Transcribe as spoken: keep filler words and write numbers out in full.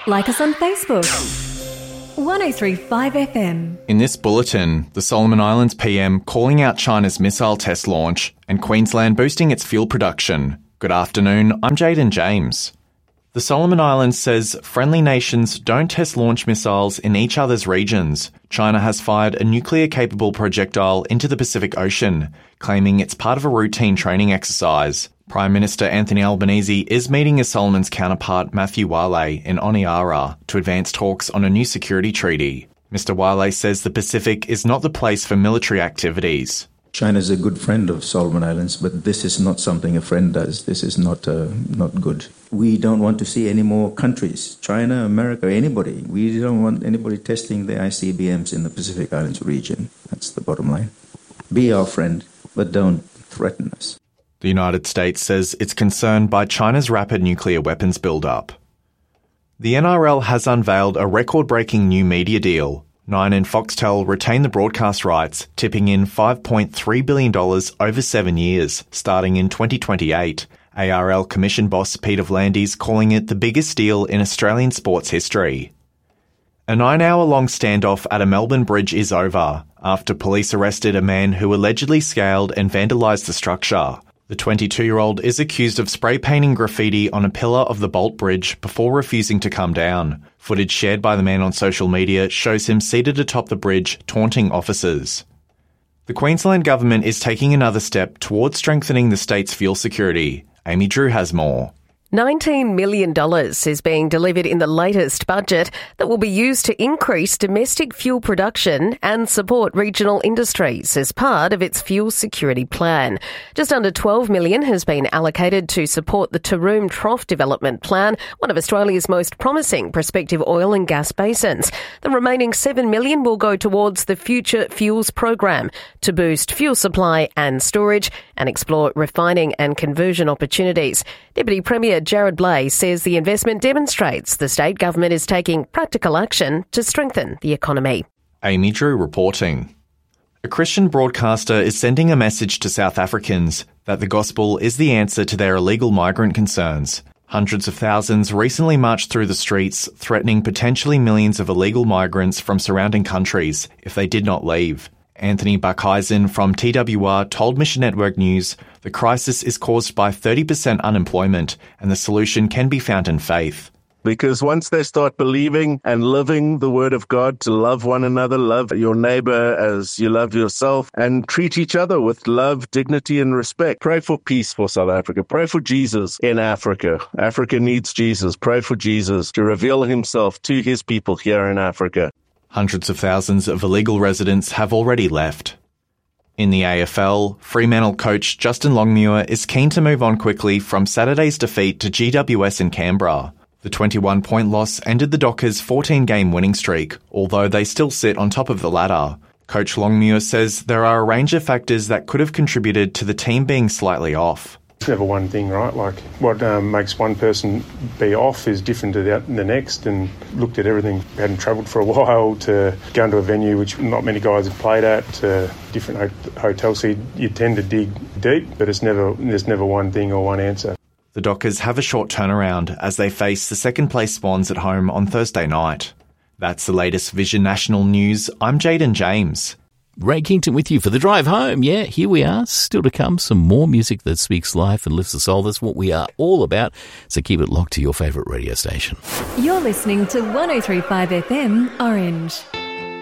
Like us on Facebook. one oh three point five F M. In this bulletin, the Solomon Islands P M calling out China's missile test launch and Queensland boosting its fuel production. Good afternoon, I'm Jaden James. The Solomon Islands says friendly nations don't test launch missiles in each other's regions. China has fired a nuclear-capable projectile into the Pacific Ocean, claiming it's part of a routine training exercise. Prime Minister Anthony Albanese is meeting his Solomon's counterpart Matthew Wale in Honiara to advance talks on a new security treaty. Mister Wale says the Pacific is not the place for military activities. China is a good friend of Solomon Islands, but this is not something a friend does. This is not uh, not good. We don't want to see any more countries, China, America, anybody. We don't want anybody testing the I C B Ms in the Pacific Islands region. That's the bottom line. Be our friend, but don't threaten us. The United States says it's concerned by China's rapid nuclear weapons build-up. The N R L has unveiled a record-breaking new media deal. Nine and Foxtel retain the broadcast rights, tipping in five point three billion dollars over seven years, starting in twenty twenty-eight. A R L Commission boss Peter V'landys calling it the biggest deal in Australian sports history. A nine-hour-long standoff at a Melbourne bridge is over, after police arrested a man who allegedly scaled and vandalised the structure. The twenty-two-year-old is accused of spray-painting graffiti on a pillar of the Bolt Bridge before refusing to come down. Footage shared by the man on social media shows him seated atop the bridge, taunting officers. The Queensland Government is taking another step towards strengthening the state's fuel security. Amy Drew has more. nineteen million dollars is being delivered in the latest budget that will be used to increase domestic fuel production and support regional industries as part of its fuel security plan. Just under twelve million dollars has been allocated to support the Taroom Trough Development Plan, one of Australia's most promising prospective oil and gas basins. The remaining seven million dollars will go towards the Future Fuels Program to boost fuel supply and storage and explore refining and conversion opportunities. Deputy Premier Jared Blay says the investment demonstrates the state government is taking practical action to strengthen the economy. Amy Drew reporting. A Christian broadcaster is sending a message to South Africans that the gospel is the answer to their illegal migrant concerns. Hundreds of thousands recently marched through the streets, threatening potentially millions of illegal migrants from surrounding countries if they did not leave. Anthony Buckheisen from T W R told Mission Network News the crisis is caused by thirty percent unemployment and the solution can be found in faith. Because once they start believing and living the word of God to love one another, love your neighbor as you love yourself, and treat each other with love, dignity, and respect. Pray for peace for South Africa. Pray for Jesus in Africa. Africa needs Jesus. Pray for Jesus to reveal himself to his people here in Africa. Hundreds of thousands of illegal residents have already left. In the A F L, Fremantle coach Justin Longmuir is keen to move on quickly from Saturday's defeat to G W S in Canberra. The twenty-one point loss ended the Dockers' fourteen-game winning streak, although they still sit on top of the ladder. Coach Longmuir says there are a range of factors that could have contributed to the team being slightly off. It's never one thing, right? Like what um, makes one person be off is different to the, the next, and looked at everything. Hadn't travelled for a while, to going to a venue which not many guys have played at, to different ho- hotels. So you, you tend to dig deep, but it's never there's never one thing or one answer. The Dockers have a short turnaround as they face the second-place Swans at home on Thursday night. That's the latest Vision National News. I'm Jaden James. Ray Kington with you for the drive home. Yeah, here we are. Still to come, some more music that speaks life and lifts the soul. That's what we are all about. So keep it locked to your favourite radio station. You're listening to one oh three point five F M Orange.